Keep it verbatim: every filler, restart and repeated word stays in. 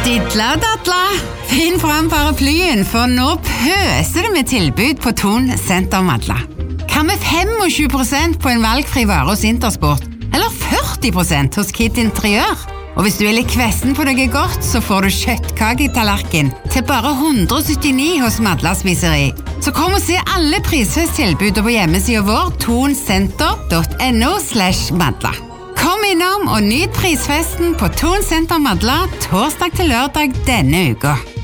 Didla dadla, finn fram paraplyen, for nå pøser det med tilbud på Thon Senter Madla. Hva med tjuefem prosent på en valgfri vare hos Intersport, eller førti prosent hos Kid Interiør? Og hvis du er litt kvessen på noe godt, så får du kjøttkake i tallerken til bare hundre og syttini hos Madla Spiseri. Så kom og se alle prisfesttilbud på hjemmesiden vår thonsenter punktum no slash madla. Kom innom og nyt prisfesten på Thon Senter Madla torsdag til lørdag denne uka.